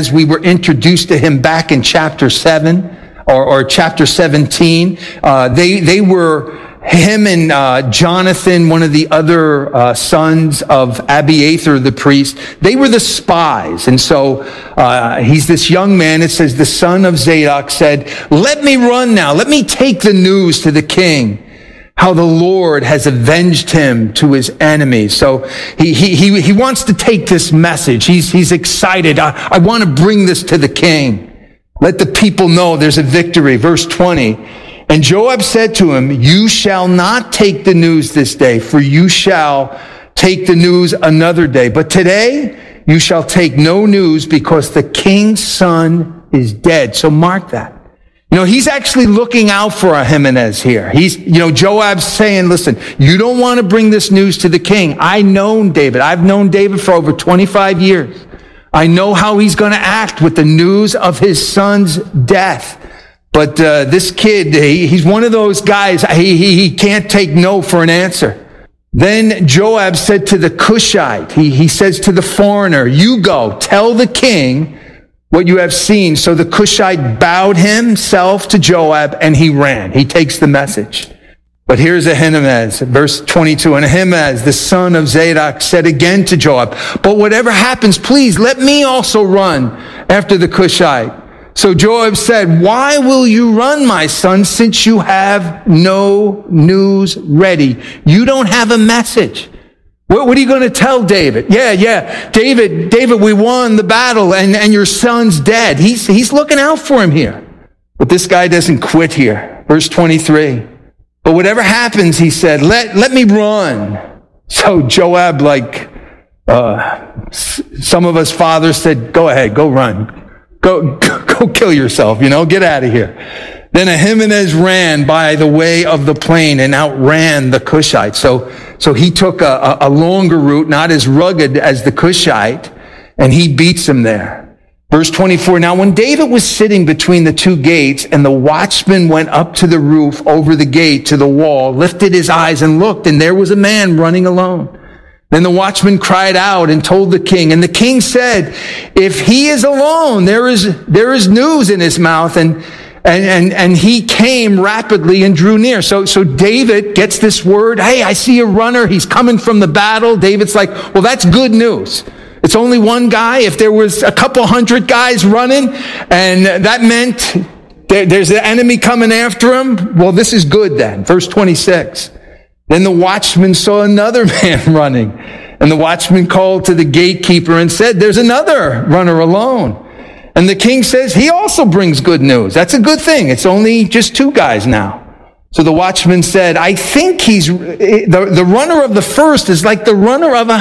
we were introduced to him back in chapter 7 or chapter 17. They were him and Jonathan, one of the other sons of Abiathar the priest. They were the spies. And so he's this young man. It says the son of Zadok said, "Let me run now. Let me take the news to the king, how the Lord has avenged him to his enemies." So he wants to take this message. He's excited. I want to bring this to the king. Let the people know there's a victory. Verse 20. And Joab said to him, "You shall not take the news this day, for you shall take the news another day. But today you shall take no news, because the king's son is dead." So mark that. He's actually looking out for Ahimaaz here. Joab's saying, listen, you don't want to bring this news to the king. I've known David for over 25 years. I know how he's going to act with the news of his son's death. But this kid, he's one of those guys, he can't take no for an answer. Then Joab said to the Cushite, he says to the foreigner, "You go, tell the king what you have seen." So the Cushite bowed himself to Joab and he ran. He takes the message. But here's Ahimaaz, verse 22. And Ahimaaz, the son of Zadok, said again to Joab, "But whatever happens, please let me also run after the Cushite." So Joab said, "Why will you run, my son, since you have no news ready?" You don't have a message. What are you going to tell David? Yeah, David, we won the battle and your son's dead. He's looking out for him here. But this guy doesn't quit here. Verse 23. But whatever happens, he said, let me run. So Joab, like some of us fathers, said, "Go ahead, go run. Go kill yourself, get out of here." Then Ahimaaz ran by the way of the plain and outran the Cushite. So he took a longer route, not as rugged as the Cushite, and he beats him there. Verse 24, now when David was sitting between the two gates, and the watchman went up to the roof over the gate to the wall, lifted his eyes and looked, and there was a man running alone. Then the watchman cried out and told the king, and the king said, "If he is alone, there is news in his mouth." And he came rapidly and drew near. So David gets this word, "Hey, I see a runner. He's coming from the battle." David's like, well, that's good news. It's only one guy. If there was a couple hundred guys running, and that meant there's an enemy coming after him, well, this is good then. Verse 26. Then the watchman saw another man running, and the watchman called to the gatekeeper and said, "There's another runner alone." And the king says, "He also brings good news." That's a good thing. It's only just two guys now. So the watchman said, "I think the runner of the first is like the runner of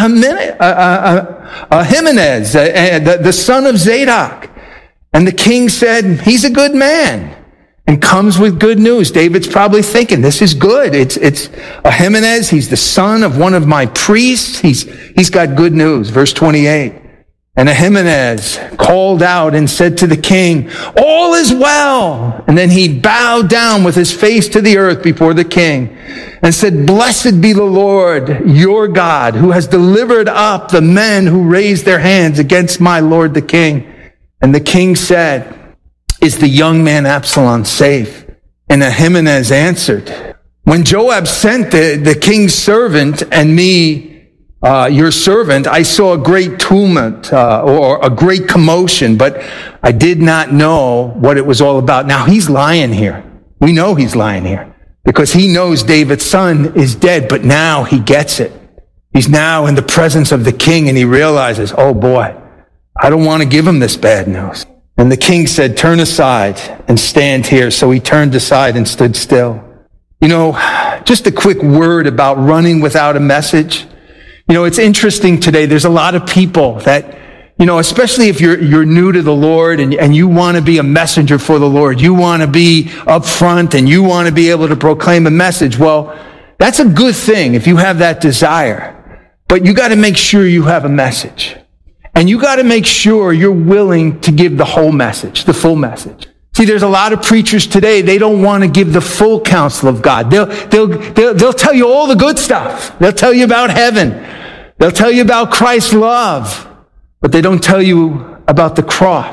Ahimaaz, the son of Zadok." And the king said, "He's a good man and comes with good news." David's probably thinking, this is good. It's Ahimaaz. He's the son of one of my priests. He's got good news. Verse 28. And Ahimaaz called out and said to the king, "All is well." And then he bowed down with his face to the earth before the king and said, "Blessed be the Lord, your God, who has delivered up the men who raised their hands against my lord the king." And the king said, "Is the young man Absalom safe?" And Ahimaaz answered, "When Joab sent the king's servant and me, your servant, I saw a great tumult or a great commotion, but I did not know what it was all about." Now he's lying here. We know he's lying here because he knows David's son is dead, but now he gets it. He's now in the presence of the king and he realizes, oh boy, I don't want to give him this bad news. And the king said, "Turn aside and stand here." So he turned aside and stood still. Just a quick word about running without a message. It's interesting today. There's a lot of people that, especially if you're new to the Lord and you want to be a messenger for the Lord, you want to be up front and you want to be able to proclaim a message. Well, that's a good thing if you have that desire. But you got to make sure you have a message. And you got to make sure you're willing to give the whole message, the full message. See, there's a lot of preachers today, they don't want to give the full counsel of God. They'll tell you all the good stuff. They'll tell you about heaven. They'll tell you about Christ's love. But they don't tell you about the cross.